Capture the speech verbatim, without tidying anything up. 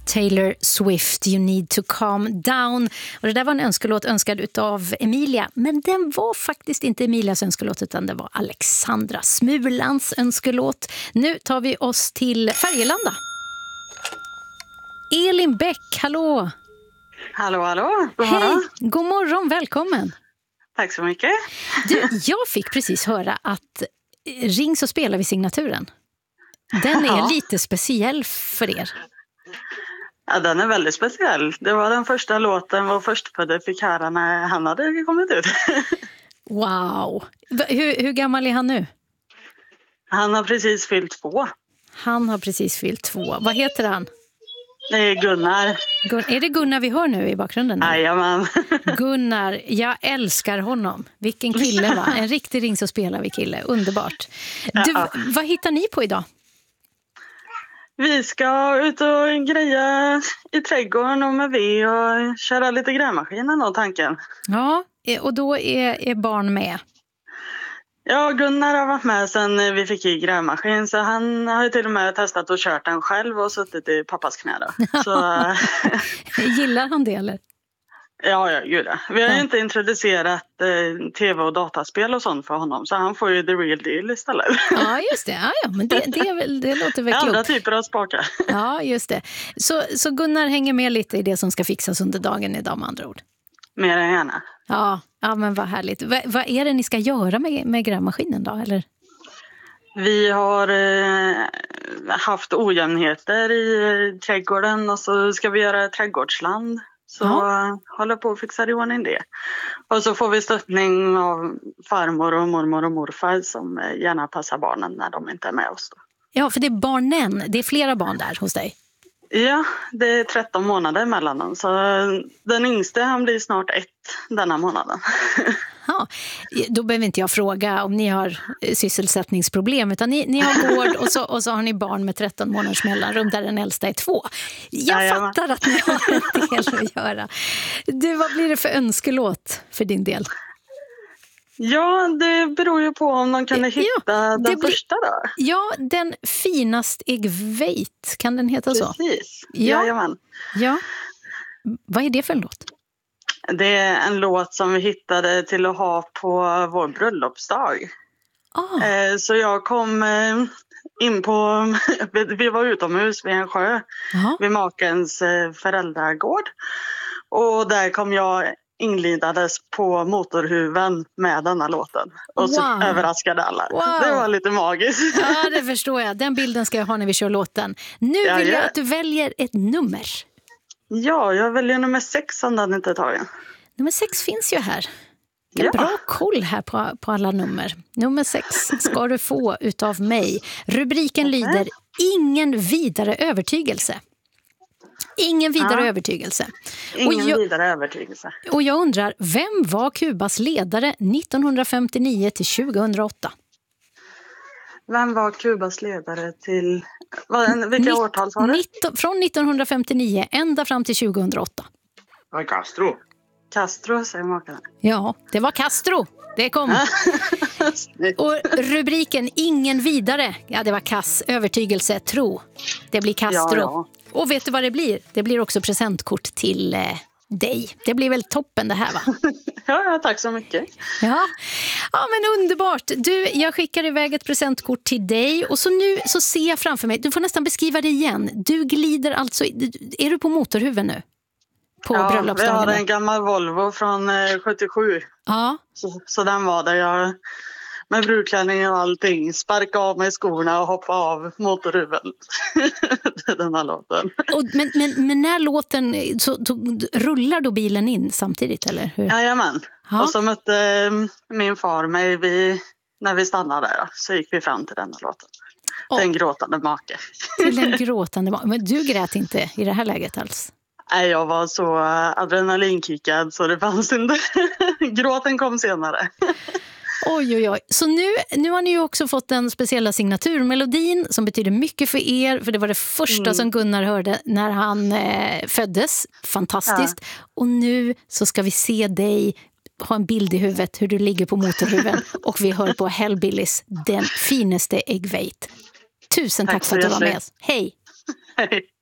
Taylor Swift, You need to calm down. Och det där var en önskelåt önskad utav Emilia. Men den var faktiskt inte Emilias önskelåt utan det var Alexandra Smulans önskelåt. Nu tar vi oss till Färgelanda. Elin Bäck, hallå! Hallå, hallå! God Hej, morgon. god morgon, välkommen! Tack så mycket. Du, jag fick precis höra att Ring så spelar vi signaturen. Den är Ja. lite speciell för er. Ja, den är väldigt speciell. Det var den första låten vår förstfödde fick höra när han hade kommit ut. Wow! Va- Hur, hur gammal är han nu? Han har precis fyllt två. Han har precis fyllt två. Vad heter han? Det är Gunnar. Gun- är det Gunnar vi hör nu i bakgrunden? Jajamän. Gunnar, jag älskar honom. Vilken kille, va? En riktig Ring så spelar vi kille. Underbart. Du, Ja. vad hittar ni på idag? Vi ska ut och greja i trädgården och med ved och köra lite grävmaskinen och tanken. Ja, och då är, är barn med. Ja, Gunnar har varit med sen vi fick i grävmaskin så han har ju till och med testat och kört den själv och suttit i pappas knä då. Så, Gillar han det eller? ja, ja, gud ja. Vi har ju Ja. inte introducerat eh, tv och dataspel och sånt för honom så han får ju the real deal istället. Ja, just det. Ja, ja, men det, det, är väl, det låter väl Andra klokt. typer av spakar. Ja, just det. Så, så Gunnar hänger med lite i det som ska fixas under dagen idag med andra ord. Mer än gärna. Ja, ja men vad härligt. Va, vad är det ni ska göra med, med grävmaskinen då? Eller? Vi har eh, haft ojämnheter i eh, trädgården och så ska vi göra ett trädgårdsland. Så Ja. eh, håller på att fixa i ordning det. Och så får vi stöttning av farmor och mormor och morfar som eh, gärna passar barnen när de inte är med oss. Då. Ja, för det är barnen. Det är flera barn där hos dig. Ja, det är tretton månader mellan dem. Så eh, den yngste han blir snart ett denna månaden. Ja, då behöver inte jag fråga om ni har eh, sysselsättningsproblem utan ni, ni har gård och så, och så har ni barn med tretton månaders mellanrum där den äldsta är två. Jag Jajamän. fattar att ni har en del att göra. Du, vad blir det för önskelåt för din del? Ja, det beror ju på om de kunde hitta Ja, det den blir- första då. Ja, den finast eg veit, kan den heta så? Precis, Ja. jajamän. Ja. Vad är det för en låt? Det är en låt som vi hittade till att ha på vår bröllopsdag. Ah, Eh, Så jag kom eh, in på, vi var utomhus vid en sjö, ja. vid makens eh, föräldragård. Och där kom jag inglidades på motorhuven med denna låten. Och så Wow. överraskade alla. Wow. Det var lite magiskt. Ja, det förstår jag. Den bilden ska jag ha när vi kör låten. Nu Ja, vill jag ja. att du väljer ett nummer. Ja, jag väljer nummer sex om den inte är tagen. Nummer sex finns ju här. Vilken Ja. bra koll här på, på alla nummer. Nummer sex ska du få utav mig. Rubriken lyder Ingen vidare övertygelse. Ingen vidare Ja. övertygelse. Ingen Och jag, vidare övertygelse. och jag undrar, vem var Kubas ledare nittonhundrafemtionio till tjugohundraåtta? Vem var Kubas ledare till... Vad, vilka Nitt- årtal sa du? nitton Från nittonhundrafemtionio ända fram till tjugohundraåtta. Ja, Castro. Castro, säger makarna. Ja, det var Castro. Det kom. Och rubriken Ingen vidare. Ja, det var kass. Övertygelse, tro. Det blir Castro. Ja, ja. Och vet du vad det blir? Det blir också presentkort till eh, dig. Det blir väl toppen det här, va? Ja, ja, tack så mycket. Ja. Ja, men underbart. Du, jag skickar iväg ett presentkort till dig. Och så nu så ser jag framför mig. Du får nästan beskriva det igen. Du glider alltså... Är du på motorhuven nu? På Ja, vi bröllopsdagen? har en gammal Volvo från eh, sjuttiosju. Ja. Så, så den var där jag med brudklänning och allting sparkade av mig skorna och hoppade av motorhuven. Den här låten. Och, men, men, men när låten... Så, så, rullar då bilen in samtidigt, eller hur? Jajamän. Ja. Och så mötte eh, min far mig vid, när vi stannade där. Så gick vi fram till den här låten. Och- Den gråtande make. Till en gråtande ma- Men du grät inte i det här läget alls? Nej, jag var så eh, adrenalinkickad så det fanns inte. Gråten kom senare. Oj, oj, oj. Så nu, nu har ni ju också fått den speciella signaturmelodin som betyder mycket för er. För det var det första Mm. som Gunnar hörde när han eh, föddes. Fantastiskt. Och nu så ska vi se dig ha en bild i huvudet hur du ligger på motorhuven. Och vi hör på Hellbillies, den finaste eg veit. Tusen tack, Tack för att du så var med jättemycket. oss. Hej! Hej.